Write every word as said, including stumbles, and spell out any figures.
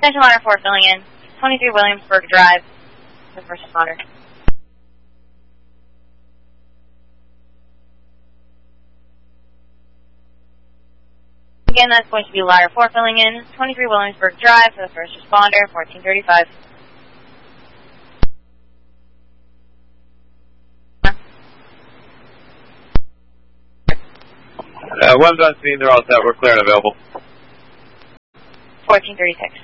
Attention Ladder four filling in. twenty-three Williamsburg Drive. The first responder. Again, that's going to be Ladder four filling in. twenty-three Williamsburg Drive for the first responder. fourteen thirty-five. Uh, one's on scene, they're all set, we're clear and available. fourteen thirty-six.